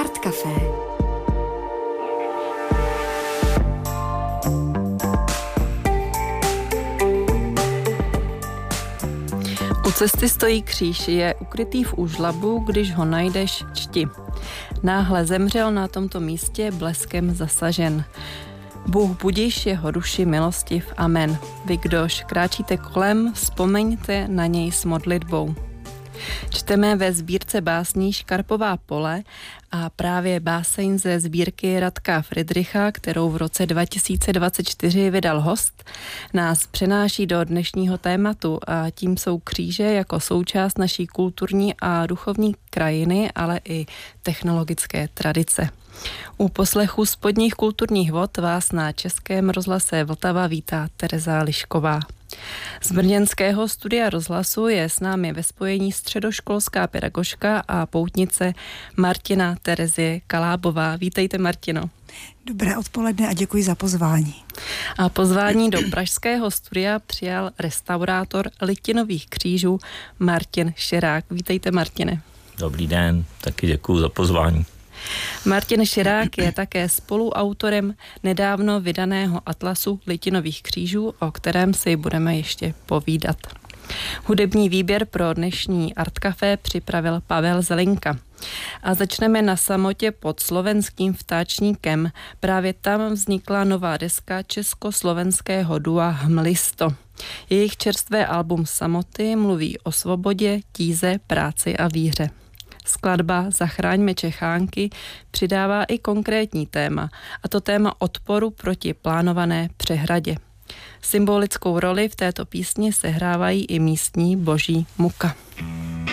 Art Café. U cesty stojí kříž, je ukrytý v úžlabu, když ho najdeš, čti. Náhle zemřel na tomto místě, bleskem zasažen. Bůh budiš jeho duši milostiv, amen. Vy, kdož kráčíte kolem, vzpomeňte na něj s modlitbou. Čteme ve sbírce básní Škarpová pole a právě báseň ze sbírky Radka Friedricha, kterou v roce 2024 vydal Host, nás přenáší do dnešního tématu a tím jsou kříže jako součást naší kulturní a duchovní krajiny, ale i technologické tradice. U poslechu Spodních kulturních vod vás na Českém rozhlase Vltava vítá Tereza Lišková. Z brněnského studia rozhlasu je s námi ve spojení středoškolská pedagožka a poutnice Martina Terezie Kalábová. Vítejte, Martino. Dobré odpoledne a děkuji za pozvání. A pozvání do pražského studia přijal restaurátor Litinových křížů Martin Širák. Vítejte, Martine. Dobrý den, taky děkuji za pozvání. Martin Širák je také spoluautorem nedávno vydaného atlasu Litinových křížů, o kterém si budeme ještě povídat. Hudební výběr pro dnešní Art Café připravil Pavel Zelinka. A začneme na samotě pod slovenským vtáčníkem. Právě tam vznikla nová deska československého dua Hmlisto. Jejich čerstvé album Samoty mluví o svobodě, tíze, práci a víře. Skladba Zachráňme Čechánky přidává i konkrétní téma, a to téma odporu proti plánované přehradě. Symbolickou roli v této písni sehrávají i místní boží muka.